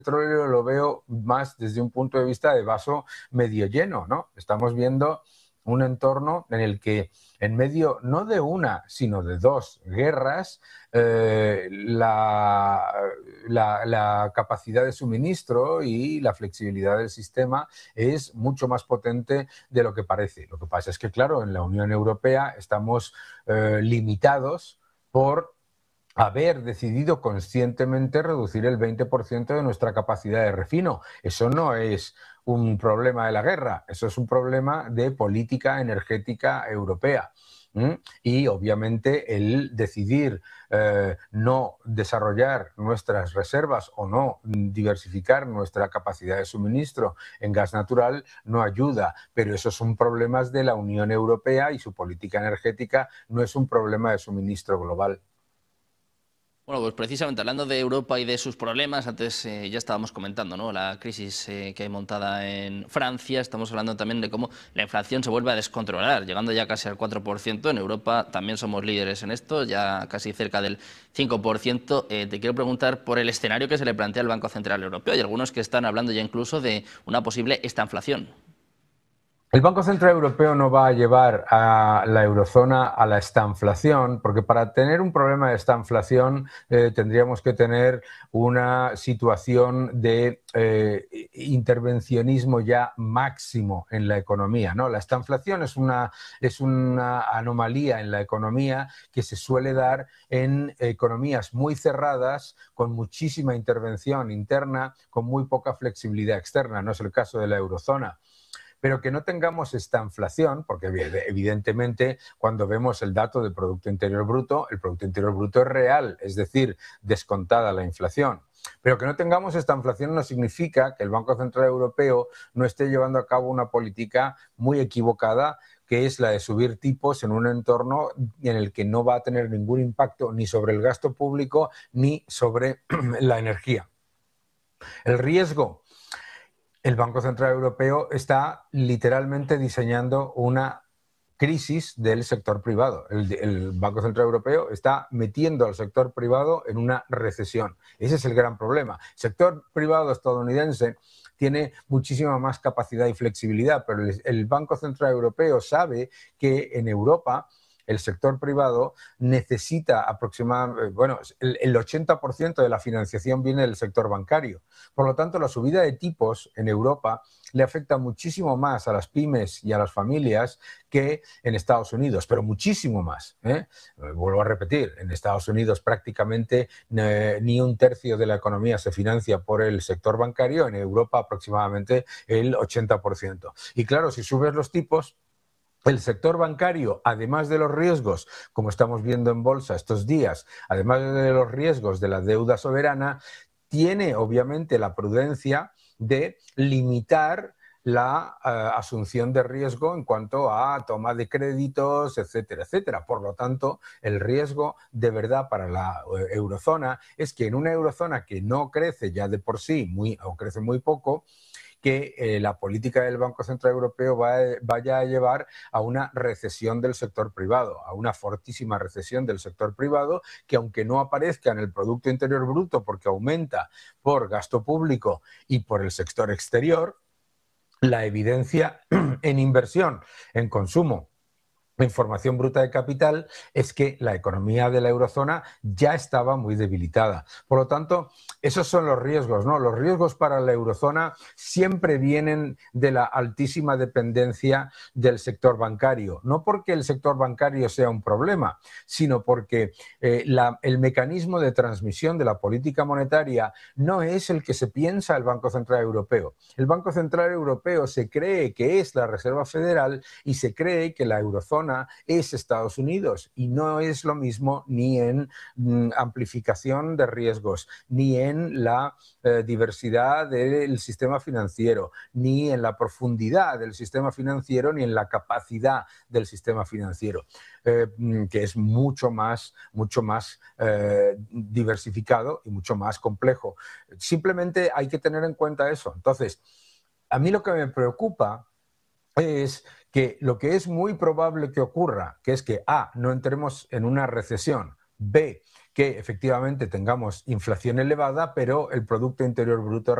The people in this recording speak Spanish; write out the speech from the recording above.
petróleo lo veo más desde un punto de vista de vaso medio lleno, ¿no? Estamos viendo un entorno en el que en medio no de una, sino de dos guerras, la capacidad de suministro y la flexibilidad del sistema es mucho más potente de lo que parece. Lo que pasa es que, claro, en la Unión Europea estamos limitados por haber decidido conscientemente reducir el 20% de nuestra capacidad de refino. Eso no es un problema de la guerra, eso es un problema de política energética europea. Y obviamente el decidir no desarrollar nuestras reservas o no diversificar nuestra capacidad de suministro en gas natural no ayuda, pero esos son problemas de la Unión Europea y su política energética no es un problema de suministro global. Bueno, pues precisamente hablando de Europa y de sus problemas, antes ya estábamos comentando, ¿no?, la crisis que hay montada en Francia. Estamos hablando también de cómo la inflación se vuelve a descontrolar, llegando ya casi al 4%. En Europa también somos líderes en esto, ya casi cerca del 5%. Te quiero preguntar por el escenario que se le plantea al Banco Central Europeo. Hay algunos que están hablando ya incluso de una posible estanflación. El Banco Central Europeo no va a llevar a la eurozona a la estanflación, porque para tener un problema de estanflación tendríamos que tener una situación de intervencionismo ya máximo en la economía, ¿no? La estanflación es una anomalía en la economía que se suele dar en economías muy cerradas, con muchísima intervención interna, con muy poca flexibilidad externa. No es el caso de la eurozona. Pero que no tengamos estanflación, porque evidentemente cuando vemos el dato del Producto Interior Bruto, el Producto Interior Bruto es real, es decir, descontada la inflación. Pero que no tengamos estanflación no significa que el Banco Central Europeo no esté llevando a cabo una política muy equivocada, que es la de subir tipos en un entorno en el que no va a tener ningún impacto ni sobre el gasto público ni sobre la energía. El riesgo. El Banco Central Europeo está literalmente diseñando una crisis del sector privado. El Banco Central Europeo está metiendo al sector privado en una recesión. Ese es el gran problema. El sector privado estadounidense tiene muchísima más capacidad y flexibilidad, pero el Banco Central Europeo sabe que en Europa el sector privado necesita aproximadamente, bueno, el 80% de la financiación viene del sector bancario. Por lo tanto, la subida de tipos en Europa le afecta muchísimo más a las pymes y a las familias que en Estados Unidos, pero muchísimo más. Vuelvo a repetir, en Estados Unidos prácticamente ni un tercio de la economía se financia por el sector bancario, en Europa aproximadamente el 80%. Y claro, si subes los tipos, el sector bancario, además de los riesgos, como estamos viendo en bolsa estos días, además de los riesgos de la deuda soberana, tiene obviamente la prudencia de limitar la asunción de riesgo en cuanto a toma de créditos, etcétera, etcétera. Por lo tanto, el riesgo de verdad para la eurozona es que en una eurozona que no crece ya de por sí o crece muy poco, que la política del Banco Central Europeo vaya a llevar a una recesión del sector privado, a una fortísima recesión del sector privado, que aunque no aparezca en el Producto Interior Bruto porque aumenta por gasto público y por el sector exterior, la evidencia en inversión, en consumo, en formación bruta de capital, es que la economía de la eurozona ya estaba muy debilitada. Por lo tanto, esos son los riesgos, ¿no? Los riesgos para la eurozona siempre vienen de la altísima dependencia del sector bancario. No porque el sector bancario sea un problema, sino porque el mecanismo de transmisión de la política monetaria no es el que se piensa el Banco Central Europeo. El Banco Central Europeo se cree que es la Reserva Federal y se cree que la eurozona es Estados Unidos, y no es lo mismo ni en amplificación de riesgos, ni en la diversidad del sistema financiero, ni en la profundidad del sistema financiero, ni en la capacidad del sistema financiero, que es mucho más diversificado y mucho más complejo. Simplemente hay que tener en cuenta eso. Entonces, a mí lo que me preocupa es que lo que es muy probable que ocurra, que es que A, no entremos en una recesión, B, que efectivamente tengamos inflación elevada, pero el Producto Interior Bruto